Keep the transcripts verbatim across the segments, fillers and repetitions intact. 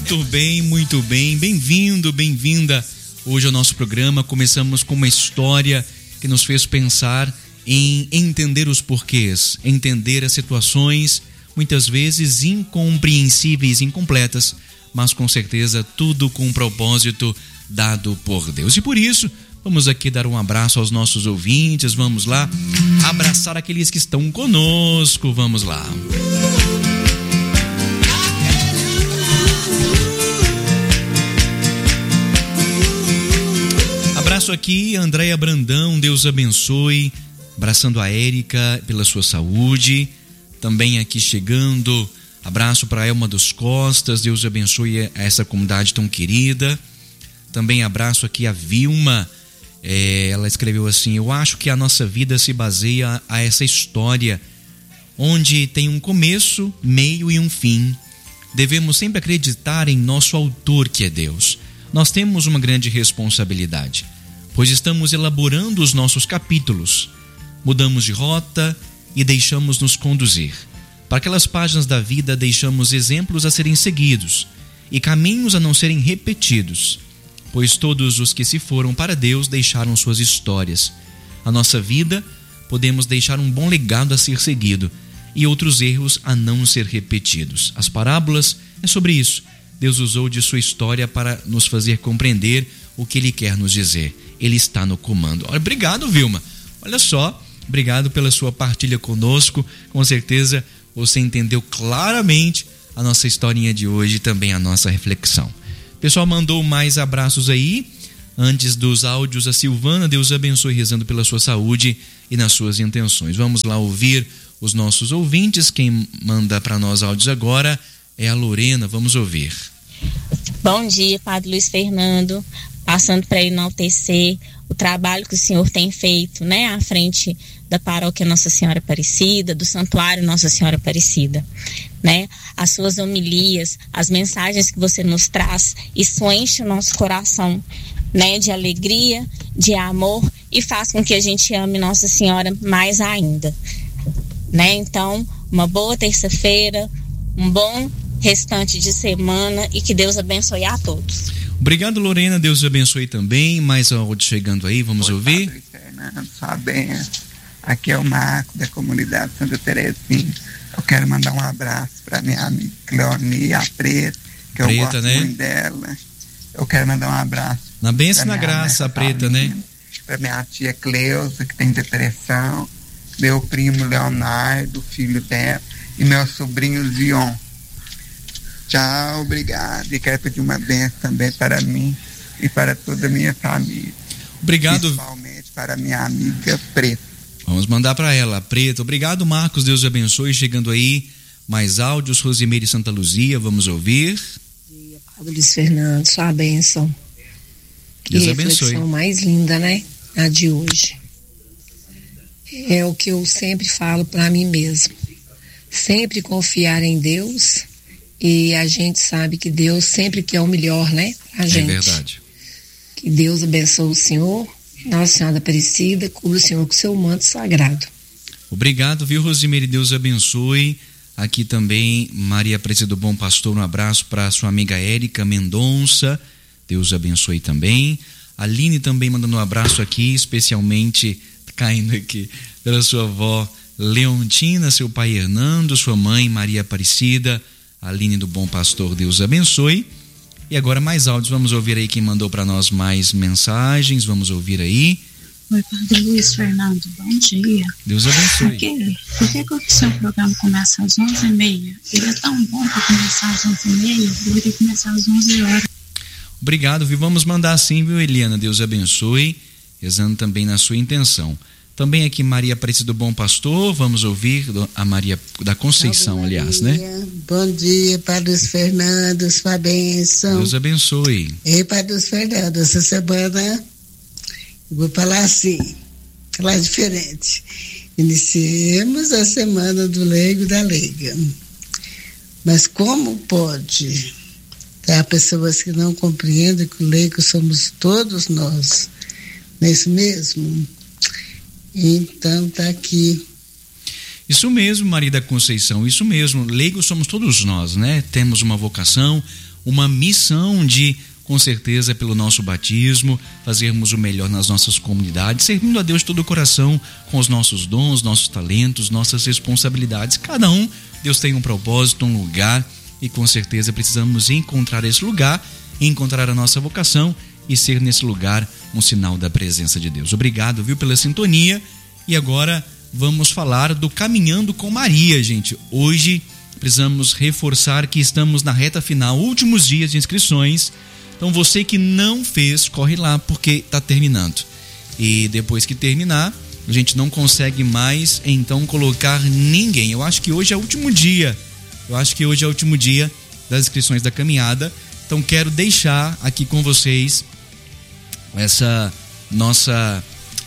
Muito bem, muito bem. Bem-vindo, bem-vinda hoje ao nosso programa. Começamos com uma história que nos fez pensar em entender os porquês, entender as situações, muitas vezes incompreensíveis, incompletas, mas com certeza tudo com um propósito dado por Deus. E por isso, vamos aqui dar um abraço aos nossos ouvintes, vamos lá abraçar aqueles que estão conosco, vamos lá. Abraço aqui, Andréia Brandão, Deus abençoe, abraçando a Érica pela sua saúde, também aqui chegando, abraço para a Elma dos Costas, Deus abençoe essa comunidade tão querida, também abraço aqui a Vilma, é, ela escreveu assim: eu acho que a nossa vida se baseia a essa história, onde tem um começo, meio e um fim, devemos sempre acreditar em nosso autor que é Deus, nós temos uma grande responsabilidade, pois estamos elaborando os nossos capítulos, mudamos de rota e deixamos nos conduzir. Para aquelas páginas da vida deixamos exemplos a serem seguidos e caminhos a não serem repetidos, pois todos os que se foram para Deus deixaram suas histórias. A nossa vida podemos deixar um bom legado a ser seguido e outros erros a não ser repetidos. As parábolas é sobre isso. Deus usou de sua história para nos fazer compreender o que Ele quer nos dizer. Ele está no comando. Obrigado, Vilma. Olha só, obrigado pela sua partilha conosco. Com certeza você entendeu claramente a nossa historinha de hoje e também a nossa reflexão. O pessoal mandou mais abraços aí. Antes dos áudios, a Silvana, Deus abençoe, rezando pela sua saúde e nas suas intenções. Vamos lá ouvir os nossos ouvintes. Quem manda para nós áudios agora é a Lorena. Vamos ouvir. Bom dia, Padre Luiz Fernando. Passando para enaltecer o trabalho que o senhor tem feito, né, à frente da paróquia Nossa Senhora Aparecida, do Santuário Nossa Senhora Aparecida, né? As suas homilias, as mensagens que você nos traz, isso enche o nosso coração, né, de alegria, de amor e faz com que a gente ame Nossa Senhora mais ainda, né? Então, uma boa terça-feira, um bom restante de semana e que Deus abençoe a todos. Obrigado, Lorena, Deus abençoe também. Mais áudio chegando aí, vamos Oi, ouvir. Padre Fernando, sua benção. Aqui é o Marco da comunidade Santa Terezinha. Eu quero mandar um abraço para minha amiga Cleonia, a Preta, que eu Preta, gosto né? muito dela. Eu quero mandar um abraço na bênção e na graça, a Preta, né? Para minha tia Cleusa, que tem depressão, meu primo Leonardo, filho dela, e meu sobrinho Zion. Tchau, obrigado. E quero pedir uma bênção também para mim e para toda a minha família. Obrigado. Principalmente para minha amiga Preta. Vamos mandar para ela, Preta. Obrigado, Marcos. Deus abençoe. Chegando aí mais áudios. Rosimeire Santa Luzia, vamos ouvir. Bom dia, Padre Luiz Fernando. Sua bênção. Deus e abençoe. Reflexão mais linda, né? A de hoje. É o que eu sempre falo para mim mesmo. Sempre confiar em Deus. E a gente sabe que Deus sempre quer o melhor, né? A gente. É verdade. Que Deus abençoe o Senhor, Nossa Senhora Aparecida, cubra o Senhor com seu manto sagrado. Obrigado, viu, Rosimeire? Deus abençoe. Aqui também, Maria Aparecida do Bom Pastor, um abraço para sua amiga Érica Mendonça. Deus abençoe também. A Aline também mandando um abraço aqui, especialmente caindo aqui pela sua avó Leontina, seu pai Hernando, sua mãe Maria Aparecida. Aline do Bom Pastor, Deus abençoe. E agora mais áudios, vamos ouvir aí quem mandou para nós mais mensagens, vamos ouvir aí. Oi, Padre Luiz Fernando, bom dia. Deus abençoe. Por que, por que, que o seu programa começa às onze e meia? Ele é tão bom para começar às onze e meia, deveria começar às onze horas. Obrigado, viu? Vamos mandar sim, viu, Eliana? Deus abençoe, rezando também na sua intenção. Também aqui Maria Aparecida do Bom Pastor, vamos ouvir a Maria da Conceição, Maria, aliás, né? Bom dia, Padre Luiz Fernando, sua bênção. Deus abençoe. Ei, Padre Luiz Fernando, essa semana eu vou falar assim, falar diferente. Iniciemos a semana do leigo e da leiga. Mas como pode ter pessoas que não compreendem que o leigo somos todos nós? Não é isso mesmo? Então tá aqui. Isso mesmo, Maria da Conceição, isso mesmo. Leigos somos todos nós, né? Temos uma vocação, uma missão de, com certeza, pelo nosso batismo, fazermos o melhor nas nossas comunidades, servindo a Deus de todo o coração, com os nossos dons, nossos talentos, nossas responsabilidades. Cada um, Deus tem um propósito, um lugar, e com certeza precisamos encontrar esse lugar, encontrar a nossa vocação e ser nesse lugar um sinal da presença de Deus. Obrigado, viu, pela sintonia. E agora vamos falar do Caminhando com Maria, gente. Hoje precisamos reforçar que estamos na reta final, últimos dias de inscrições. Então você que não fez, corre lá porque está terminando. E depois que terminar, a gente não consegue mais então colocar ninguém. Eu acho que hoje é o último dia. Eu acho que hoje é o último dia das inscrições da caminhada. Então quero deixar aqui com vocês essa nossa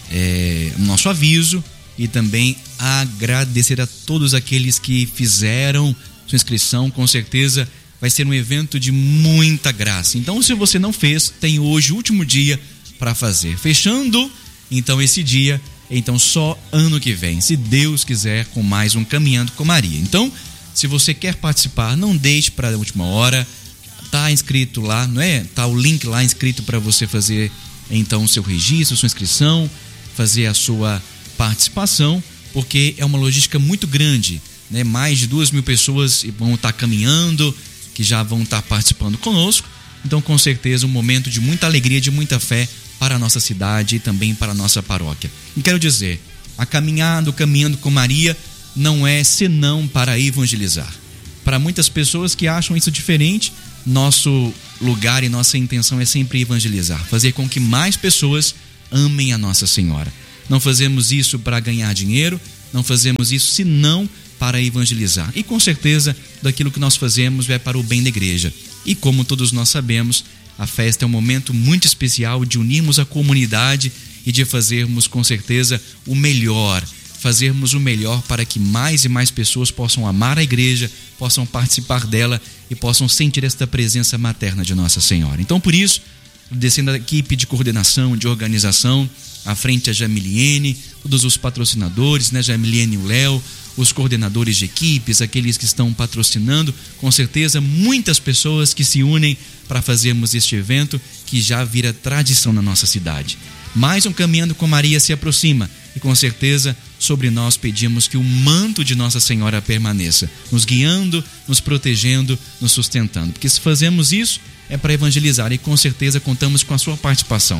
é, nosso aviso e também agradecer a todos aqueles que fizeram sua inscrição. Com certeza vai ser um evento de muita graça. Então, se você não fez, tem hoje o último dia para fazer. Fechando então esse dia, então só ano que vem, se Deus quiser, com mais um Caminhando com Maria. Então, se você quer participar, não deixe para a última hora. Tá inscrito lá, não é? Tá o link lá inscrito para você fazer então o seu registro, sua inscrição, fazer a sua participação, porque é uma logística muito grande, né? Mais de duas mil pessoas vão estar caminhando, que já vão estar participando conosco. Então, com certeza, um momento de muita alegria, de muita fé para a nossa cidade e também para a nossa paróquia. E quero dizer, a caminhada, o Caminhando com Maria, não é senão para evangelizar. Para muitas pessoas que acham isso diferente, nosso lugar e nossa intenção é sempre evangelizar, fazer com que mais pessoas amem a Nossa Senhora. Não fazemos isso para ganhar dinheiro, não fazemos isso senão para evangelizar. E com certeza, daquilo que nós fazemos é para o bem da igreja. E como todos nós sabemos, a festa é um momento muito especial de unirmos a comunidade e de fazermos com certeza o melhor, fazermos o melhor para que mais e mais pessoas possam amar a igreja, possam participar dela e possam sentir esta presença materna de Nossa Senhora. Então, por isso, descendo a equipe de coordenação, de organização, à frente a Jamiliene, todos os patrocinadores, né, Jamiliene e o Léo, os coordenadores de equipes, aqueles que estão patrocinando, com certeza muitas pessoas que se unem para fazermos este evento que já vira tradição na nossa cidade. Mais um Caminhando com Maria se aproxima e com certeza sobre nós pedimos que o manto de Nossa Senhora permaneça, nos guiando, nos protegendo, nos sustentando, porque se fazemos isso é para evangelizar e com certeza contamos com a sua participação.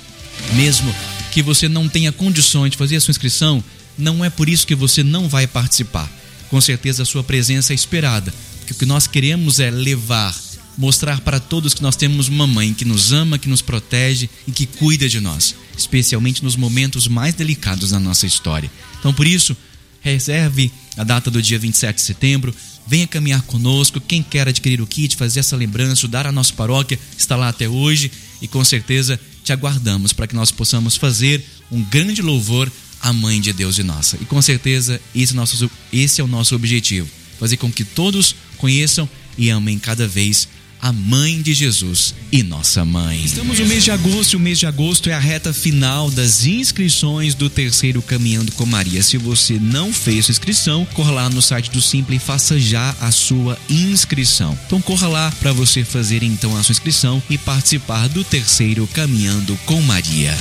Mesmo que você não tenha condições de fazer a sua inscrição, não é por isso que você não vai participar. Com certeza a sua presença é esperada, porque o que nós queremos é levar, mostrar para todos que nós temos uma mãe que nos ama, que nos protege e que cuida de nós, especialmente nos momentos mais delicados da nossa história. Então, por isso, reserve a data do dia vinte e sete de setembro, venha caminhar conosco. Quem quer adquirir o kit, fazer essa lembrança, dar à nossa paróquia, está lá até hoje e com certeza te aguardamos para que nós possamos fazer um grande louvor à Mãe de Deus e nossa. E com certeza esse é, nosso, esse é o nosso objetivo, fazer com que todos conheçam e amem cada vez a Mãe de Jesus e nossa Mãe. Estamos no mês de agosto e o mês de agosto é a reta final das inscrições do terceiro Caminhando com Maria. Se você não fez sua inscrição, corra lá no site do Simpla e faça já a sua inscrição. Então corra lá para você fazer então a sua inscrição e participar do terceiro Caminhando com Maria.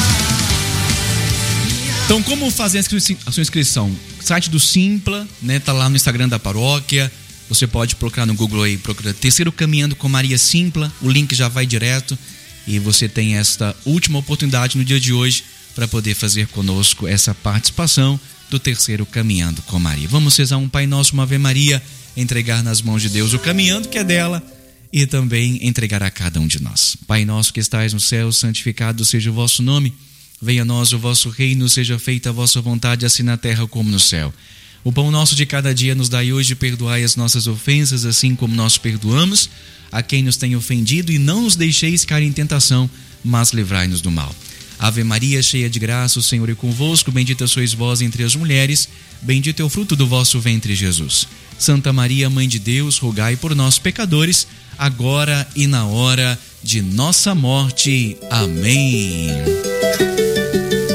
Então, como fazer a sua inscrição? O site do Simpla, né, tá lá no Instagram da paróquia. Você pode procurar no Google aí, procura Terceiro Caminhando com Maria Simpla, o link já vai direto e você tem esta última oportunidade no dia de hoje para poder fazer conosco essa participação do Terceiro Caminhando com Maria. Vamos rezar um Pai Nosso, uma Ave Maria, entregar nas mãos de Deus o caminhando que é dela e também entregar a cada um de nós. Pai nosso que estais no céu, santificado seja o vosso nome, venha a nós o vosso reino, seja feita a vossa vontade, assim na terra como no céu. O pão nosso de cada dia nos dai hoje, perdoai as nossas ofensas, assim como nós perdoamos a quem nos tem ofendido, e não nos deixeis cair em tentação, mas livrai-nos do mal. Ave Maria, cheia de graça, o Senhor é convosco, bendita sois vós entre as mulheres, bendito é o fruto do vosso ventre, Jesus. Santa Maria, Mãe de Deus, rogai por nós, pecadores, agora e na hora de nossa morte. Amém.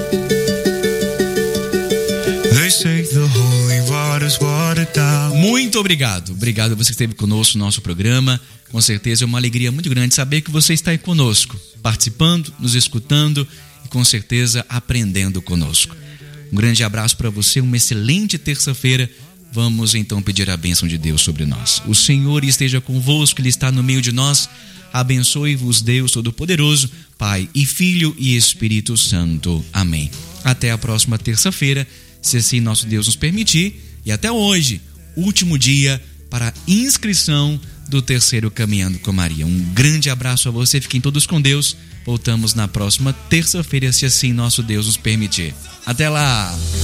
Muito Muito obrigado. Obrigado a você que esteve conosco no nosso programa. Com certeza é uma alegria muito grande saber que você está aí conosco, participando, nos escutando e com certeza aprendendo conosco. Um grande abraço para você, uma excelente terça-feira. Vamos então pedir a bênção de Deus sobre nós. O Senhor esteja convosco, Ele está no meio de nós. Abençoe-vos Deus Todo-Poderoso, Pai e Filho e Espírito Santo. Amém. Até a próxima terça-feira, se assim nosso Deus nos permitir. E até hoje, último dia para inscrição do terceiro Caminhando com Maria. Um grande abraço a você, fiquem todos com Deus. Voltamos na próxima terça-feira, se assim nosso Deus nos permitir. Até lá!